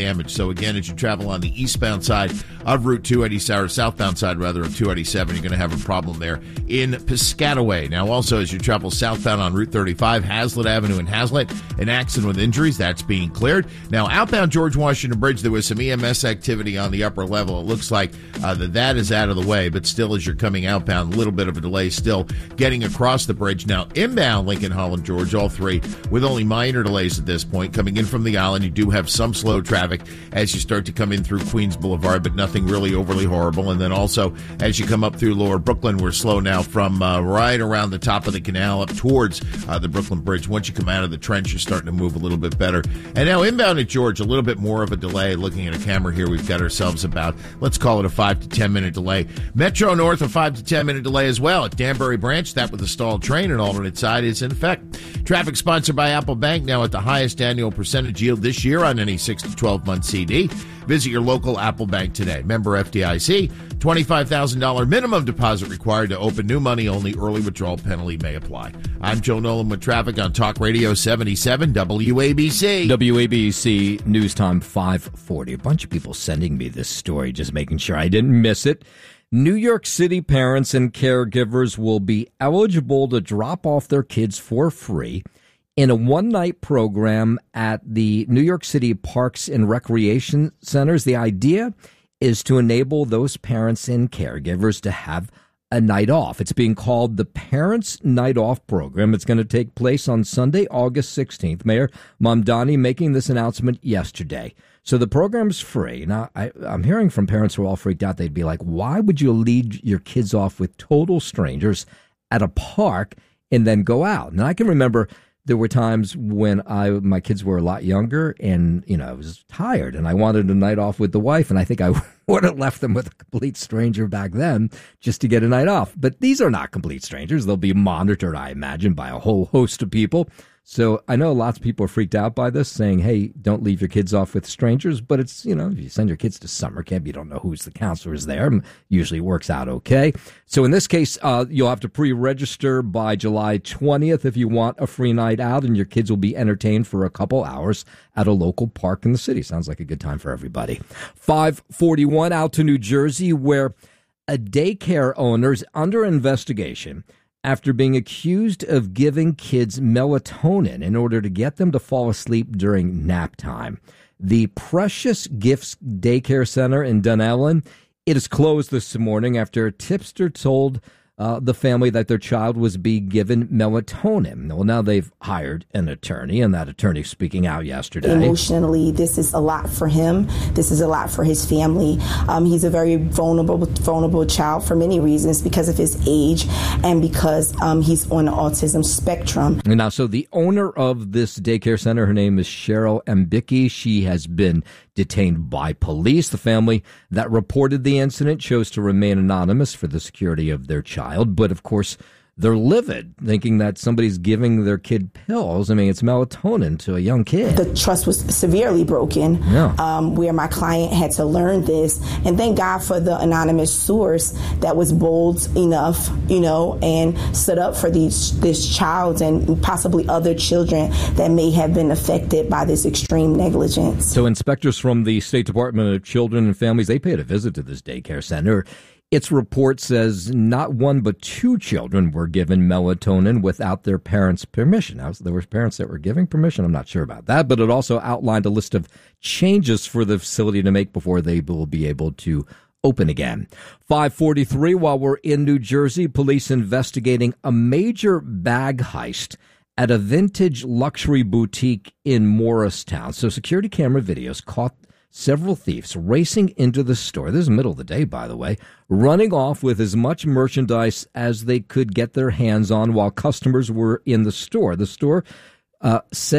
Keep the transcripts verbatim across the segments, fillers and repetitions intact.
damage. So again, as you travel on the eastbound side of Route two eighty-seven, or southbound side rather of two eighty-seven, you're going to have a problem there in Piscataway. Now also, as you travel southbound on Route thirty-five, Hazlitt Avenue in Hazlitt, an accident with injuries, that's being cleared. Now outbound George Washington Bridge, there was some E M S activity on the upper level. It looks like uh, that that is out of the way, but still as you're coming outbound, a little bit of a delay still getting across the bridge. Now inbound Lincoln Holland George, all three with only minor delays at this point. Coming in from the island, you do have some slow traffic as you start to come in through Queens Boulevard, but nothing really overly horrible. And then also as you come up through Lower Brooklyn, we're slow now from uh, right around the top of the canal up towards uh, the Brooklyn Bridge. Once you come out of the trench, you're starting to move a little bit better. And now inbound at George, a little bit more of a delay. Looking at a camera here, we've got ourselves about, let's call it a five to ten minute delay. Metro North, a five to ten minute delay as well. At Danbury Branch, that with a stalled train, an alternate side is in effect. Traffic sponsored by Apple Bank, now at the highest annual percentage yield this year on any six to twelve month C D. Visit your local Apple Bank today. Member F D I C, twenty-five thousand dollars minimum deposit required to open. New money only. Early withdrawal penalty may apply. I'm Joe Nolan with traffic on Talk Radio seventy-seven W A B C. W A B C News Time five forty. A bunch of people sending me this story, just making sure I didn't miss it. New York City parents and caregivers will be eligible to drop off their kids for free in a one-night program at the New York City Parks and Recreation Centers. The idea is to enable those parents and caregivers to have a night off. It's being called the Parents Night Off Program. It's going to take place on Sunday, August sixteenth. Mayor Mamdani making this announcement yesterday. So the program's free. Now, I, I'm hearing from parents who are all freaked out. They'd be like, why would you lead your kids off with total strangers at a park and then go out? And I can remember there were times when I my kids were a lot younger and, you know, I was tired and I wanted a night off with the wife. And I think I would have left them with a complete stranger back then just to get a night off. But these are not complete strangers. They'll be monitored, I imagine, by a whole host of people. So I know lots of people are freaked out by this, saying, hey, don't leave your kids off with strangers. But it's, you know, if you send your kids to summer camp, you don't know who's the counselors there. Usually works out okay. So in this case, uh, you'll have to pre-register by July twentieth if you want a free night out, and your kids will be entertained for a couple hours at a local park in the city. Sounds like a good time for everybody. five forty-one out to New Jersey, where a daycare owner is under investigation after being accused of giving kids melatonin in order to get them to fall asleep during nap time. The Precious Gifts Daycare Center in Dunellen, it is closed this morning after a tipster told uh, the family that their child was being given melatonin. Well, now they've hired an attorney, and that attorney speaking out yesterday. Emotionally, this is a lot for him. This is a lot for his family. Um, he's a very vulnerable, vulnerable child for many reasons, because of his age and because um, he's on the autism spectrum. And now, so the owner of this daycare center, her name is Cheryl Mbicki. She has been detained by police. The family that reported the incident chose to remain anonymous for the security of their child. But of course, they're livid, thinking that somebody's giving their kid pills. I mean, it's melatonin to a young kid. The trust was severely broken, yeah. um, where my client had to learn this. And thank God for the anonymous source that was bold enough, you know, and stood up for these this child and possibly other children that may have been affected by this extreme negligence. So inspectors from the State Department of Children and Families, they paid a visit to this daycare center. Its report says not one but two children were given melatonin without their parents' permission. Now, there were parents that were giving permission. I'm not sure about that, but it also outlined a list of changes for the facility to make before they will be able to open again. five forty-three, while we're in New Jersey, police investigating a major bag heist at a vintage luxury boutique in Morristown. So security camera videos caught several thieves racing into the store. This is the middle of the day, by the way, running off with as much merchandise as they could get their hands on while customers were in the store. The store, uh,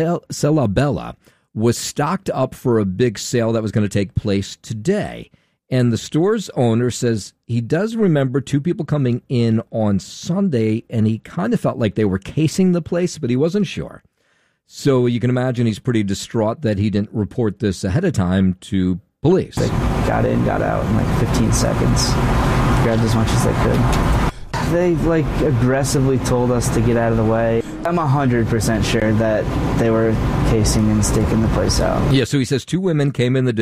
Celabella, was stocked up for a big sale that was going to take place today. And the store's owner says he does remember two people coming in on Sunday, and he kind of felt like they were casing the place, but he wasn't sure. So you can imagine he's pretty distraught that he didn't report this ahead of time to police. They got in, got out in like fifteen seconds, grabbed as much as they could. They like aggressively told us to get out of the way. I'm one hundred percent sure that they were casing and staking the place out. Yeah, so he says two women came in the